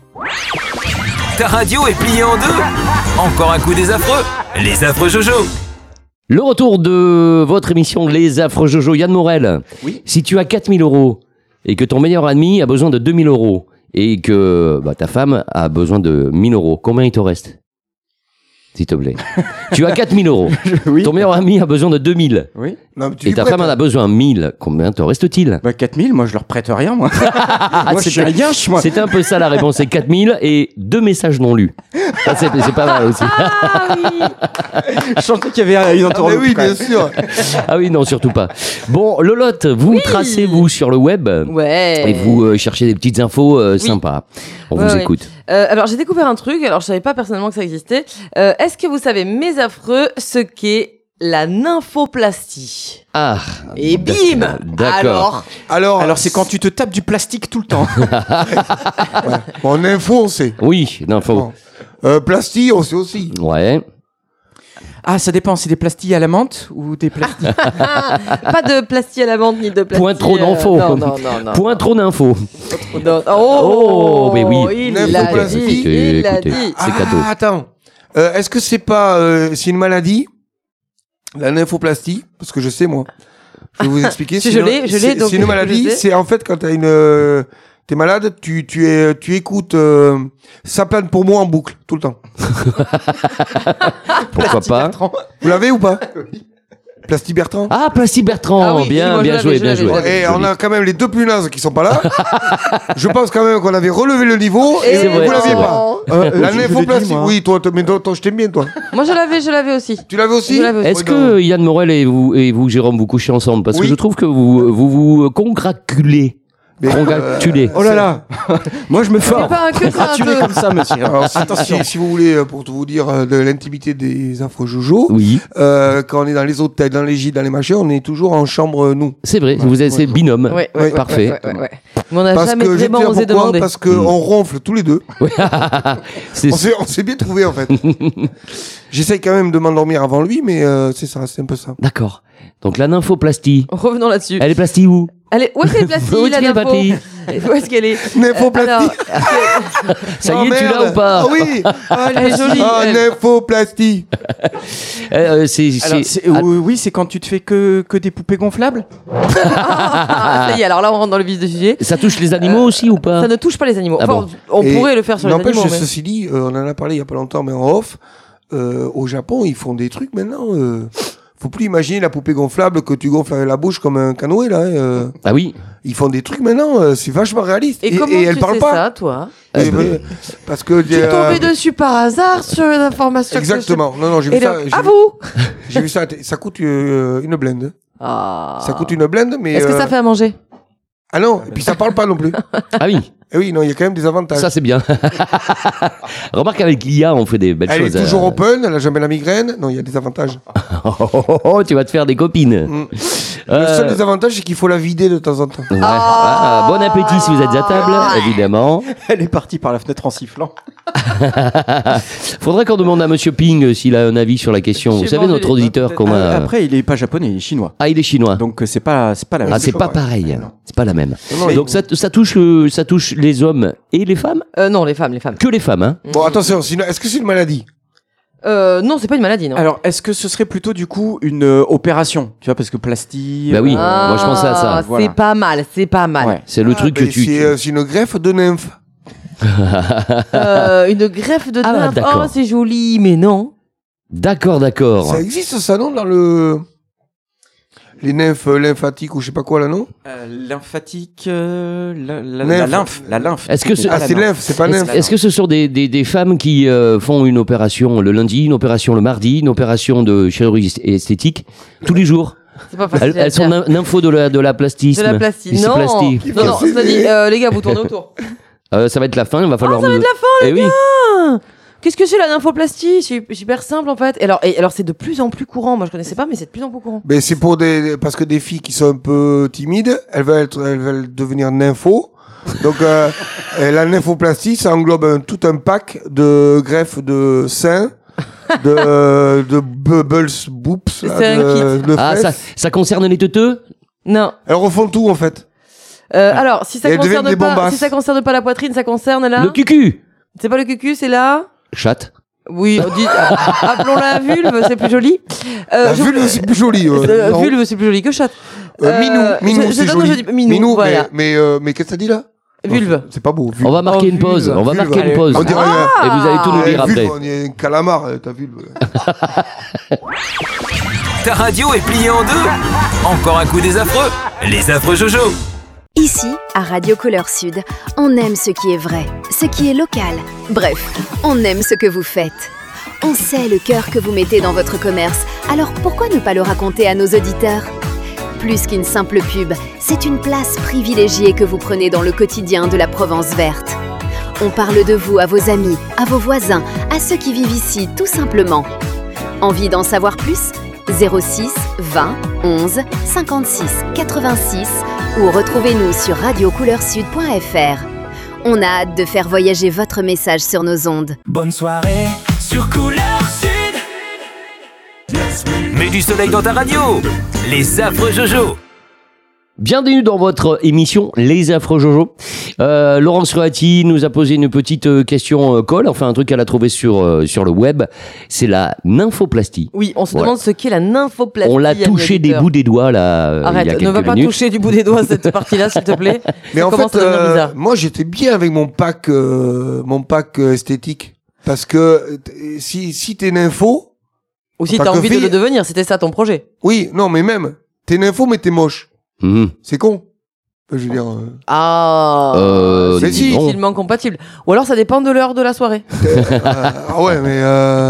Ta radio est pliée en deux. Encore un coup des affreux. Les affreux Jojo. Le retour de votre émission Les Affreux Jojo. Yann Morel, Oui. Si tu as 4 000 € et que ton meilleur ami a besoin de 2 000 € et que ta femme a besoin de 1 000 €, combien il te reste ? S'il te plaît. Tu as 4 000 €. Oui. Ton meilleur ami a besoin de 2 000. Oui. Non, mais tu Et lui ta prêtes, femme en a besoin de 1 000. Combien te reste-t-il ? 4 000, moi je leur prête rien, moi. Moi je suis un yinche, moi. C'était un peu ça la réponse, c'est 4 000 et 2 messages non lus. Ça, c'est pas mal aussi. Ah oui. Je sentais qu'il y avait une Ah, mais entourloupe. oui, quand bien même. sûr. Ah oui, non, surtout pas. Bon, Lolotte, vous tracez, vous, sur le web. Ouais. Et vous cherchez des petites infos sympas. On vous Ouais. écoute. Alors j'ai découvert un truc, alors je savais pas personnellement que ça existait. Est-ce que vous savez, mes affreux, ce qu'est la nymphoplastie ? Ah. Et bim ! D'accord. Alors c'est quand tu te tapes du plastique tout le temps. Bon, en info, on sait. Oui, d'infos. Bon. Plastique, on sait aussi. Ouais. Ah, ça dépend, c'est des plastilles à la menthe ou des plastilles. Pas de plastie à la menthe ni de plastie. Point trop d'infos. Non. Point trop d'infos. Non. Oh, mais oui. Il l'a Nymphoplastie. dit. Il l'a Écoutez. dit. C'est cadeau. Attends. Est-ce que c'est pas c'est une maladie, la nymphoplastie? Parce que je sais, moi. Je vais vous expliquer. Je l'ai, donc c'est une je maladie. sais. C'est en fait quand t'es malade, tu écoutes Ça plane pour moi en boucle tout le temps. Pourquoi pas? Vous l'avez ou pas? Plasty Bertrand. Ah, Plasty Bertrand. Ah oui, bien, moi, je bien l'avais, joué, je bien l'avais, joué. je l'avais. Et on a quand même les deux plus nazes qui sont pas là. Je pense quand même qu'on avait relevé le niveau et C'est vrai, vous l'aviez c'est pas. La nymphoplastie, oui, toi, mais toi, je t'aime bien, toi. Moi je l'avais aussi. Tu l'avais aussi? Je l'avais aussi. Est-ce que Yann Morel et vous, Jérôme, vous couchez ensemble? Parce que Oui. je trouve que vous congratulez. Congratulez. Oh là là. Moi je me fais C'est pas un que c'est un gratuler deux. comme ça, monsieur. Alors, Attention. si vous voulez, pour tout vous dire de l'intimité des infos Jojo, Oui, quand on est dans les hôtels, dans les gîtes, dans les machins, on est toujours en chambre, nous. c'est vrai. Vous êtes c'est binôme. Ouais, Parfait. ouais. Mais on n'a Parce jamais que, je vais te vraiment dire osé pourquoi, demander. parce qu'on ronfle tous les deux. C'est On s'est bien trouvé en fait. J'essaye quand même de m'endormir avant lui, mais c'est ça, c'est un peu ça. D'accord. Donc la nymphoplastie. Revenons là-dessus. Elle est plastie où? Allez, où est-ce qu'elle est plastie, Où est-ce la qu'elle est nympho plastie? Où est-ce qu'elle est Nymphoplastie. Ça Oh, y est, tu l'as merde. ou pas? Ah oui. Elle est jolie. Ah, elle. nymphoplastie. Alors, Oui, c'est quand tu te fais que des poupées gonflables. Ah, ça y est, alors là on rentre dans le vif du sujet. ça touche les animaux aussi ou pas? Ça ne touche pas les animaux. Ah Enfin, bon. on Et pourrait le faire sur les n'empêche, animaux. Mais... ceci dit, on en a parlé il y a pas longtemps, mais en off, au Japon, ils font des trucs maintenant. Faut plus imaginer la poupée gonflable que tu gonfles avec la bouche comme un canoë là. Ah oui. Ils font des trucs maintenant, c'est vachement réaliste. Et comment elle tu parle sais pas. ça, toi Parce que Tu es tombé dessus par hasard sur une information. Exactement. Non, non, j'ai vu Et ça. donc, à vous J'ai vu ça. Ça coûte une blende. Ah. Ça coûte une blende, mais. Est-ce que ça fait à manger Ah non, et puis ça parle pas non plus. Ah oui. Et oui, non, il y a quand même des avantages. Ça c'est bien. Remarque avec l'IA, on fait des belles Elle choses. est toujours open, elle a jamais la migraine. Non, il y a des avantages. Tu vas te faire des copines. Le seul désavantage, c'est qu'il faut la vider de temps en temps. Ouais. Ah, bon appétit si vous êtes à table, évidemment. Elle est partie par la fenêtre en sifflant. Faudrait qu'on demande à Monsieur Ping s'il a un avis sur la question. Vous J'ai savez, vendu notre les- auditeur qu'on a. Après, il est pas japonais, il est chinois. Ah, il est chinois. Donc c'est pas la même. Ah, c'est pas pas pareil. Non. C'est pas la même. Non, Donc ça touche les hommes et les femmes? Non, les femmes. Que les femmes, hein? Bon, attention, est-ce que c'est une maladie? Non, c'est pas une maladie, non. Alors, est-ce que ce serait plutôt du coup une opération? Tu vois, parce que plastie. Bah oui. moi, je pensais à ça. Ah, Voilà. C'est pas mal, c'est pas mal. Ouais. C'est le truc que Ben, tu. c'est une greffe de nymphe. Une greffe de Ah, nymphe. d'accord. Oh, c'est joli, mais non. D'accord. Ça existe ça, non, dans les nymphes lymphatiques ou je sais pas quoi là, non? Lymphatique. La Nymphe. lymphe. La lymphe. Est-ce que Ah, c'est lymphe, c'est pas nymphe. Est-ce que ce sont des femmes qui font une opération le lundi, une opération le mardi, une opération de chirurgie esthétique tous les jours? C'est pas facile. à Elles sont dire. nympho de la plastisme. De la plastie. Ici, Non. plastie. Non, non, ça dit, les gars, vous tournez autour. Ça va être la fin, il va falloir. ça va être la fin, les gars. Ah, qu'est-ce que c'est la nymphoplastie? C'est super simple en fait. Et alors c'est de plus en plus courant. Moi je connaissais pas, mais c'est de plus en plus courant. Ben, c'est parce que des filles qui sont un peu timides, elles veulent devenir nympho. Donc, la nymphoplastie, ça englobe tout un pack de greffes de seins, de bubbles, boops, là, C'est un de Ah, fesses. ça concerne les teuteux? Non. Elles refont tout, en fait. Alors, si ça Et elles deviennent des bombasses. si ça concerne pas la poitrine, ça concerne là. Le cucu. C'est pas le cucu, c'est là. Chatte. Oui, on dit, appelons-la vulve, c'est plus joli. La vulve, c'est plus joli. Non. Vulve, c'est plus joli que chatte. Minou, je c'est donne joli. je dis Minou, voilà. mais qu'est-ce que t'as dit là? Vulve. Non, c'est pas beau. Vulve. On va marquer Oh, une pause. vulve. On va Vulve, marquer allez. une pause. On dirait Et vous allez tout nous dire vulve, après. on est un calamar, ta vulve. Ta radio est pliée en deux. Encore un coup des affreux. Les affreux Jojo. Ici, à Radio Couleur Sud, on aime ce qui est vrai, ce qui est local. Bref, on aime ce que vous faites. On sait le cœur que vous mettez dans votre commerce, alors pourquoi ne pas le raconter à nos auditeurs ? Plus qu'une simple pub, c'est une place privilégiée que vous prenez dans le quotidien de la Provence verte. On parle de vous à vos amis, à vos voisins, à ceux qui vivent ici tout simplement. Envie d'en savoir plus ? 06 20 11 56 86 ou retrouvez-nous sur radiocouleurssud.fr. On a hâte de faire voyager votre message sur nos ondes. Bonne soirée sur Couleur Sud. Mets du soleil dans ta radio. Les affreux Jojo. Bienvenue dans votre émission Les Affreux Jojo. Laurence Roati nous a posé une petite question colle, enfin un truc qu'elle a trouvé sur le web. C'est la nymphoplastie. Oui, on se Voilà. demande ce qu'est la nymphoplastie. On l'a ami touché des auditeur. bouts des doigts là. Arrête, il y a ne quelques va pas minutes. toucher du bout des doigts cette partie-là, s'il te plaît. Mais Ça en commence fait, à devenir bizarre. moi j'étais bien avec mon pack esthétique. Parce que si t'es nympho, Ou si en t'as tant que envie de fille- le devenir, c'était ça ton projet. oui, non, mais même, t'es nympho mais t'es moche. Mhm. C'est con. Je veux dire, Ah, Euh, c'est mais si. difficilement compatible. Ou alors ça dépend de l'heure de la soirée. ah ouais, mais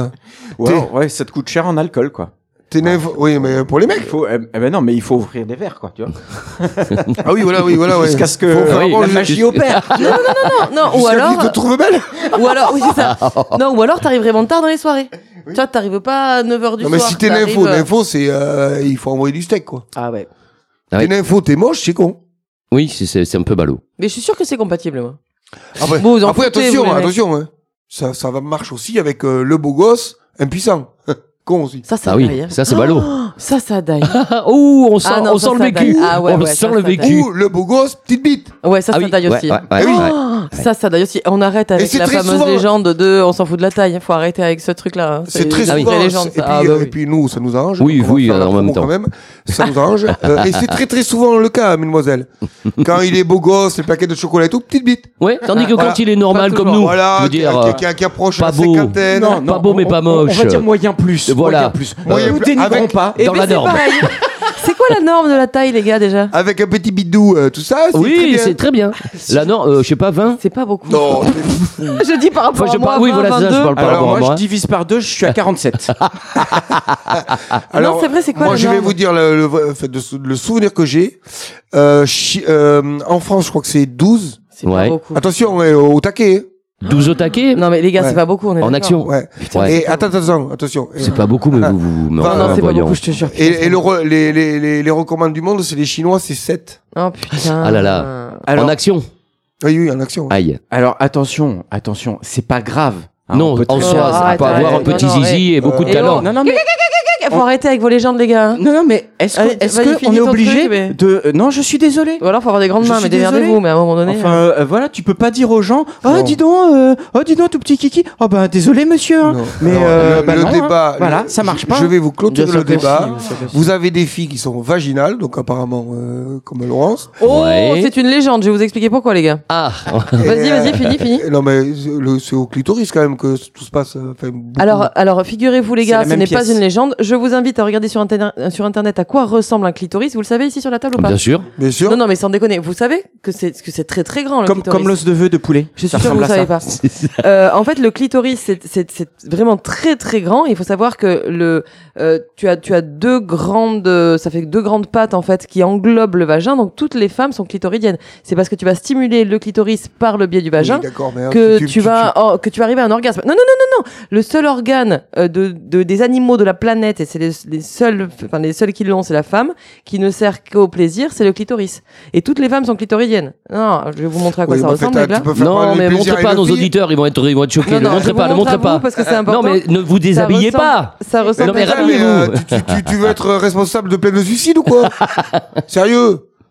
Ouais, ça te coûte cher en alcool, quoi. t'es nympho. Oui, mais pour les Il mecs. faut, ben non, mais il faut ouvrir des verres, quoi, tu vois. Ah oui, voilà, ouais. Jusqu'à ce que Faut faire oui, bon, la je- magie opère. Non, ou jusqu'à alors, qu'ils te trouvent belle. ou alors, oui, c'est ça. Non, ou alors t'arrives vraiment tard dans les soirées. Tu vois, t'arrives pas à 9h du Non, soir. mais si t'es t'arrives, nympho, c'est il faut envoyer du steak, quoi. Ah ouais. Ah T'es oui. nympho, t'es moche, c'est con. Oui, c'est un peu ballot. Mais je suis sûr que c'est compatible, moi. Après, Vous en après foutez, attention, vous, les mecs. attention, hein. Ça va marche aussi avec le beau gosse impuissant. Con aussi. Ça Ah oui, daille, hein. ça c'est ballot. Ça daille. Oh, on sent, Ah non, on ça, sent le ça vécu. daille. Ah ouais, on ouais, sent ça, le ça vécu. Ou le beau gosse, petite bite. Ouais, ça Ah oui, daille aussi. ouais, ouais, oui. ouais. Ça daille aussi. On arrête Et avec c'est la très fameuse souvent- légende de on s'en fout de la taille. Faut arrêter avec ce truc-là. hein. C'est très une souvent. vraie légende, Et ça. puis, Ah, bah oui. et puis nous, ça nous arrange. Oui, donc on va oui, faire la en même promo temps. quand même. Ça nous arrange. Et c'est très très souvent le cas, mesdemoiselles. Quand il est beau gosse, le paquet de chocolat et tout, petite bite. Ouais, tandis que Voilà. quand il est normal Pas comme toujours. nous, Voilà, je veux dire, qui approche pas la beau. cinquantaine. Pas beau, mais pas On moche. va dire moyen plus. Voilà. Moyen plus. Moyen Nous plus. dénigrons Avec- pas. Et dans puis la c'est norme. pareil. C'est quoi la norme de la taille, les gars, déjà? Avec un petit bidou, tout ça, c'est très Oui, bien. c'est très bien. Là, non, je sais pas, 20. C'est pas beaucoup. Non, Je dis par rapport Enfin, je à moi, parle- oui, 20, voilà, c'est ça, je 22. parle par Alors rapport à moi, moi. je divise par 2, je suis à 47. alors, c'est vrai, c'est quoi moi, la je vais norme vous dire le souvenir que j'ai. En France, je crois que c'est 12. C'est pas Ouais. beaucoup. Attention, au taquet. 12 au taquet. Non, mais les gars, Ouais. c'est pas beaucoup. On est En d'accord. action. Ouais. Ouais. Et attention. C'est pas beaucoup, mais vous me Non, Non, c'est pas voyons. beaucoup, je te jure. Et les recommandes du monde, c'est les Chinois, c'est 7. Oh putain. Ah là là. Alors, En action. Oui, en action. Aïe. alors attention, c'est pas grave. hein, Non, on peut en très- soi, ça arrête, peut avoir un arrête. petit Non, non, zizi et beaucoup de Et talent. oh. Non, non, mais Faut arrêter avec vos légendes, les gars. hein. non, mais est-ce Allez, vas-y, que on finis est ton obligé truc, mais- de non, je suis désolé. Ou alors, faut avoir des grandes Je mains, suis mais démerdez-vous, désolé. mais à un moment donné. Enfin, voilà, tu peux pas dire aux gens, Non. dis donc, tout petit kiki. Oh ben désolé monsieur. hein. Non. Mais Alors, bah le non, débat, hein. Voilà, ça marche pas. Je vais vous clôturer Bien sûr le que débat. si, bien sûr que si. Vous avez des filles qui sont vaginales, donc apparemment comme Laurence. Oh, Ouais. c'est une légende. Je vais vous expliquer pourquoi, les gars. Ah. Vas-y, finis. Non mais c'est au clitoris quand même que tout se passe. Enfin, beaucoup. Alors, figurez-vous, les C'est gars, la ce même n'est pas pièce. une légende. Je vous invite à regarder sur Internet à quoi ressemble un clitoris. Vous le savez ici sur la table ou pas? Bien sûr. Bien sûr. Non, mais sans déconner. Vous savez que c'est très très grand, le clitoris. Comme l'os de vœux de poulet. Je suis Ça sûre que vous ressemble savez à pas. ça. En fait, le clitoris, c'est vraiment très très grand. Il faut savoir que tu as deux grandes, ça fait deux grandes pattes en fait qui englobent le vagin. Donc toutes les femmes sont clitoridiennes. C'est parce que tu vas stimuler le clitoris par le biais du vagin Oui, d'accord, mais que tu vas arriver à un orgasme. Non. Le seul organe des animaux de la planète, et c'est les seuls qui l'ont, c'est la femme, qui ne sert qu'au plaisir, c'est le clitoris. Et toutes les femmes sont clitoridiennes. Non, je vais vous montrer à quoi Oui, ça mais en fait, ressemble, les gars. tu peux faire Non, prendre mais du plaisir montrez pas à à nos une fille. auditeurs, ils vont être choqués. Non, Ne montrez je pas, vous ne montre à montrez pas. vous parce que c'est important. Non, mais ne vous déshabillez pas. Ça ressemble Non, mais à ça. rhabillez-vous. tu veux être responsable de peine de suicide ou quoi? Sérieux?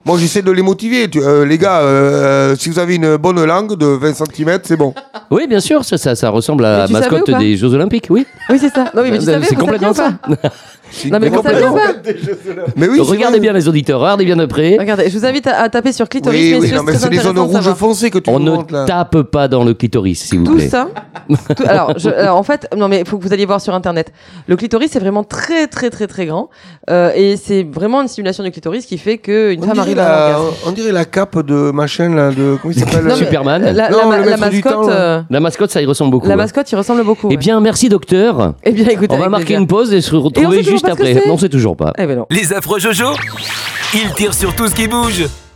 Moi, j'essaie de les motiver. Les gars, si vous avez une bonne langue de 20 cm, c'est bon. Oui, bien sûr, ça ressemble à Mais la tu savais mascotte ou pas des Jeux Olympiques, oui. Oui, c'est ça. Non, oui, mais tu savais, C'est vous complètement saviez ou ça. pas Non, mais vous saviez ou pas Mais oui, c'est Regardez vrai. bien les auditeurs, regardez bien de près. Regardez, je vous invite à taper sur clitoris, Oui, messieurs, non, mais c'est c'est très les zones intéressant de rouges savoir. foncées que tu On nous ne montres là. tape pas dans le clitoris, s'il vous Tout plaît. ça. Alors, en fait, non, mais il faut que vous alliez voir sur internet. Le clitoris, c'est vraiment très, très, très, très grand. Et c'est vraiment une stimulation du clitoris qui fait qu'une femme arrive à l'orgasme. On dirait la cape de machin là, de comment il s'appelle Non, mais Superman. Non, le la maître du temps, mascotte, là. La mascotte, ça y ressemble beaucoup. la ouais. mascotte, il ressemble beaucoup. Eh bien, merci docteur. Eh bien, écoutez, On va avec marquer plaisir. une pause et se Et on retrouver sait toujours juste pas ce que après. c'est Non, c'est toujours pas. Eh ben non. Les affreux Jojo, ils tirent sur tout ce qui bouge.